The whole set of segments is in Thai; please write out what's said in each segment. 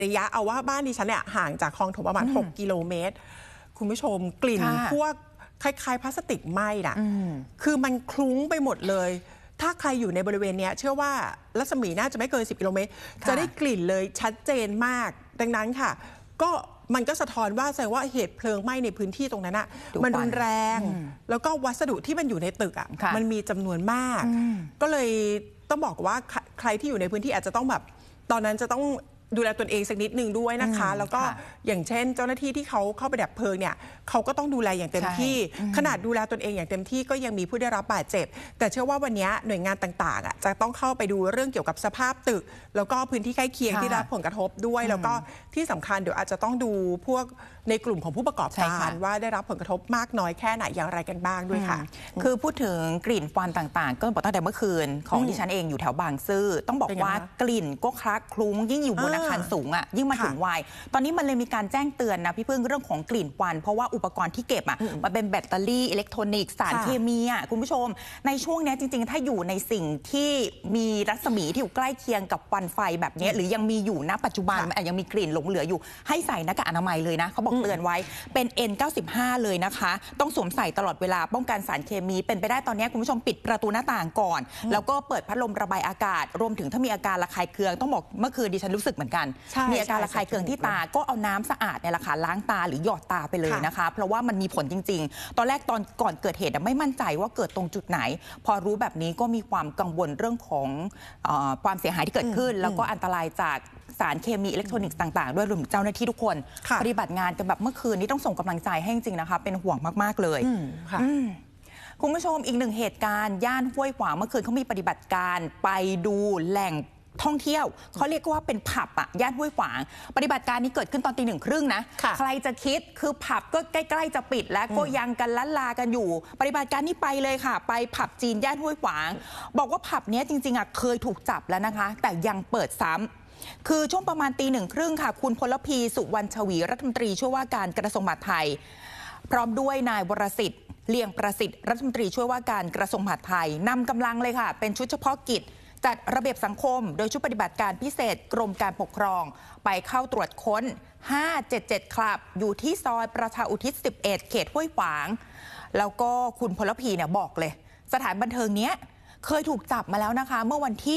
ระยะเอาว่าบ้านดิฉันเนี่ยห่างจากคลองถมประมาณ6 กิโลเมตรคุณผู้ชมกลิ่นพวกคล้ายๆพลาสติกไหม้น่ะคือมันคลุ้งไปหมดเลยถ้าใครอยู่ในบริเวณนี้เชื่อว่ารัศมีน่าจะไม่เกิน10 กิโลเมตรจะได้กลิ่นเลยชัดเจนมากดังนั้นค่ะมันก็สะท้อนว่าแสดงว่าเหตุเพลิงไหม้ในพื้นที่ตรงนั้นมันรุนแรงแล้วก็วัสดุที่มันอยู่ในตึกมันมีจำนวนมากก็เลยต้องบอกว่าใครที่อยู่ในพื้นที่อาจจะต้องแบบตอนนั้นจะต้องดูแลตนเองสักนิดนึงด้วยนะคะแล้วก็อย่างเช่นเจ้าหน้าที่ที่เขาเข้าไปดับเพลิงเนี่ยเขาก็ต้องดูแลอย่างเต็มที่ขนาดดูแลตนเองอย่างเต็มที่ก็ยังมีผู้ได้รับบาดเจ็บแต่เชื่อว่าวันนี้หน่วยงานต่างๆจะต้องเข้าไปดูเรื่องเกี่ยวกับสภาพตึกแล้วก็พื้นที่ใกล้เคียงที่ได้รับผลกระทบด้วยแล้วก็ที่สำคัญเดี๋ยวอาจจะต้องดูพวกในกลุ่มของผู้ประกอบการว่าได้รับผลกระทบมากน้อยแค่ไหนอย่างไรกันบ้างด้วยค่ะคือพูดถึงกลิ่นควันต่างๆก็บอกตั้งแต่เมื่อคืนของดิฉันเองอยู่แถวบางซื่อต้องบอกว่ากลิ่นก็คลักคลุ้งยิ่งอยู่บนอาคารสูงยิ่งมาถึงวัยตอนนี้มันเลยมีการแจ้งเตือนนะพี่พึ่งเรื่องของกลิ่นควันเพราะว่าอุปกรณ์ที่เก็บมันเป็นแบตเตอรี่อิเล็กทรอนิกส์สารเคมีคุณผู้ชมในช่วงนี้จริงๆถ้าอยู่ในสิ่งที่มีรัศมีที่อยู่ใกล้เคียงกับควันไฟแบบนี้หรือยังมีอยู่ณปัจจุบันมันยังมีกลิ่นหลงเหลืออยู่ให้ใส่หน้ากากอนามัยเลยนะเขาบอกเตือนไว้เป็น N95 เลยนะคะต้องสวมใส่ตลอดเวลาป้องกันสารเคมีเป็นไปได้ตอนนี้คุณผู้ชมปิดประตูหน้าต่างก่อนแล้วก็เปิดพัดลมระบายอากาศรวมถึงถ้ามีอาการระคายเคืองต้องบอกเมื่อคืนดิฉันรู้สึกเหมือนกันมีอาการระคายเคืองที่ตาก็เอาน้ำสะอาดเนี่ยแหละค่ะล้างตาหรือหยอดตาไปเลยนะคะเพราะว่ามันมีผลจริงๆตอนแรกตอนก่อนเกิดเหตุไม่มั่นใจว่าเกิดตรงจุดไหนพอรู้แบบนี้ก็มีความกังวลเรื่องของความเสียหายที่เกิดขึ้นแล้วก็อันตรายจากสารเคมีอิเล็กทรอนิกส์ต่างๆด้วยรวมถึงเจ้าหน้าที่ทุกคนปฏิบัติงานกันแบบเมื่อคืนนี้ต้องส่งกำลังใจให้จริงๆนะคะเป็นห่วงมากๆเลยคุณผู้ชมอีกหนึ่งเหตุการณ์ย่านห้วยขวางเมื่อคืนเขามีปฏิบัติการไปดูแหล่งท่องเที่ยวเขาเรียกว่าเป็นผับย่านห้วยขวางปฏิบัติการนี้เกิดขึ้นตอนตี 1:30นะใครจะคิดคือผับก็ใกล้ๆจะปิดแล้วก็ยังกันล้านลากันอยู่ปฏิบัติการนี้ไปเลยค่ะไปผับจีนย่านห้วยขวางบอกว่าผับนี้จริงๆเคยถูกจับแล้วนะคะแต่ยังเปิดซ้ำคือช่วงประมาณตี 1:30ค่ะคุณพลพีสุวรรณชวีรัฐมนตรีช่วยว่าการกระทรวงมหาดไทยพร้อมด้วยนายวรสิทธิ์เลียงประสิทธิ์รัฐมนตรีช่วยว่าการกระทรวงมหาดไทยนำกำลังเลยค่ะเป็นชุดเฉพาะกิจจัดระเบียบสังคมโดยชุดปฏิบัติการพิเศษกรมการปกครองไปเข้าตรวจค้น577คลับอยู่ที่ซอยประชาอุทิศ11เขตห้วยขวางแล้วก็คุณพลพีเนี่ยบอกเลยสถานบันเทิงเนี้ยเคยถูกจับมาแล้วนะคะเมื่อวันที่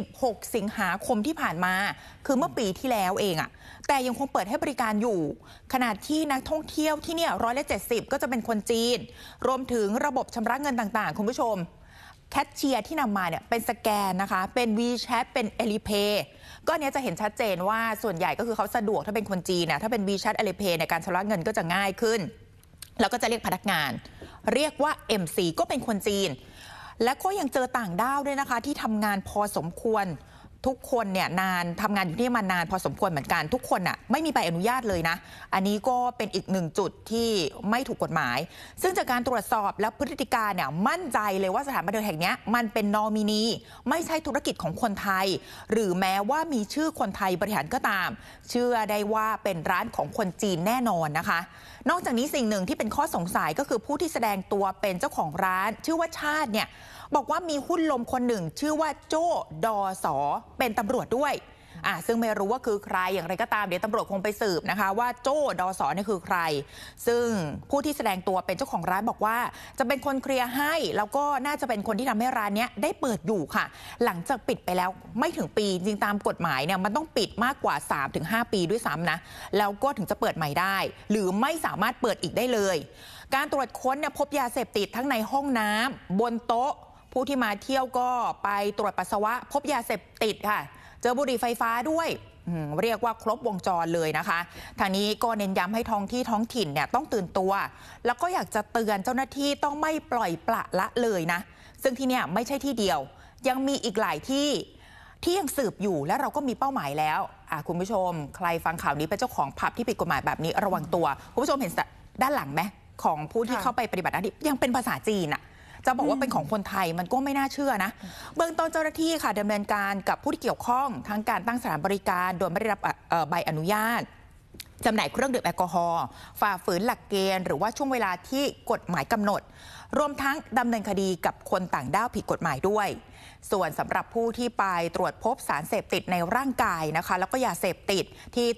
16 สิงหาคมที่ผ่านมาคือเมื่อปีที่แล้วเองแต่ยังคงเปิดให้บริการอยู่ขณะที่นักท่องเที่ยวที่เนี่ย170ก็จะเป็นคนจีนรวมถึงระบบชำระเงินต่างๆคุณผู้ชมแคชเชียร์ที่นำมาเนี่ยเป็นสแกนนะคะเป็น WeChat เป็น Alipay ก็เนี้ยจะเห็นชัดเจนว่าส่วนใหญ่ก็คือเขาสะดวกถ้าเป็นคนจีนถ้าเป็น WeChat Alipay ในการชำระเงินก็จะง่ายขึ้นแล้วก็จะเรียกพนักงานเรียกว่า MC ก็เป็นคนจีนและก็ยังเจอต่างด้าวด้วยนะคะที่ทำงานพอสมควรทุกคนเนี่ยทำงานอยู่ที่มานานพอสมควรเหมือนกันทุกคนไม่มีใบอนุญาตเลยนะอันนี้ก็เป็นอีกหนึ่งจุดที่ไม่ถูกกฎหมายซึ่งจากการตรวจสอบและพฤติการเนี่ยมั่นใจเลยว่าสถานบันเทิงแห่งนี้มันเป็นนอมินีไม่ใช่ธุรกิจของคนไทยหรือแม้ว่ามีชื่อคนไทยบริหารก็ตามเชื่อได้ว่าเป็นร้านของคนจีนแน่นอนนะคะนอกจากนี้สิ่งหนึ่งที่เป็นข้อสงสัยก็คือผู้ที่แสดงตัวเป็นเจ้าของร้านชื่อว่าชาติเนี่ยบอกว่ามีหุ้นลมคนหนึ่งชื่อว่าโจ้ดอสอเป็นตำรวจด้วยซึ่งไม่รู้ว่าคือใครอย่างไรก็ตามเดี๋ยวตำรวจคงไปสืบนะคะว่าโจ้ดอสอนี่คือใครซึ่งผู้ที่แสดงตัวเป็นเจ้าของร้านบอกว่าจะเป็นคนเคลียร์ให้แล้วก็น่าจะเป็นคนที่ทำให้ร้านนี้ได้เปิดอยู่ค่ะหลังจากปิดไปแล้วไม่ถึงปีจริงตามกฎหมายเนี่ยมันต้องปิดมากกว่า 3-5 ปีด้วยซ้ำนะแล้วก็ถึงจะเปิดใหม่ได้หรือไม่สามารถเปิดอีกได้เลยการตรวจค้นเนี่ยพบยาเสพติดทั้งในห้องน้ำบนโต๊ะผู้ที่มาเที่ยวก็ไปตรวจปัสสาวะพบยาเสพติดค่ะเจอบุหรี่ไฟฟ้าด้วยเรียกว่าครบวงจรเลยนะคะทางนี้ก็เน้นย้ำให้ท้องถิ่นเนี่ยต้องตื่นตัวแล้วก็อยากจะเตือนเจ้าหน้าที่ต้องไม่ปล่อยปละละเลยนะซึ่งที่เนี่ยไม่ใช่ที่เดียวยังมีอีกหลายที่ยังสืบอยู่และเราก็มีเป้าหมายแล้วคุณผู้ชมใครฟังข่าวนี้เป็นเจ้าของผับที่ผิดกฎหมายแบบนี้ระวังตัวคุณผู้ชมเห็นด้านหลังไหมของผู้ที่เข้าไปปฏิบัติหน้าที่ยังเป็นภาษาจีนจะบอกว่าเป็นของคนไทยมันก็ไม่น่าเชื่อนะเบื้องต้นเจ้าหน้าที่ค่ะดำเนินการกับผู้ที่เกี่ยวข้องทั้งการตั้งสถานบริการโดยไม่ได้รับใบอนุญาตจำหน่ายเครื่องดื่มแอลกอฮอล์ฝ่าฝืนหลักเกณฑ์หรือว่าช่วงเวลาที่กฎหมายกำหนดรวมทั้งดำเนินคดีกับคนต่างด้าวผิดกฎหมายด้วยส่วนสำหรับผู้ที่ไปตรวจพบสารเสพติดในร่างกายนะคะแล้วก็ยาเสพติดที่